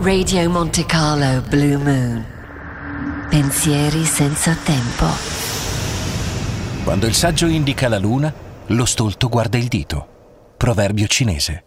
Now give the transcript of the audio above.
Radio Monte Carlo Blue Moon. Pensieri senza tempo. Quando il saggio indica la luna, lo stolto guarda il dito. Proverbio cinese.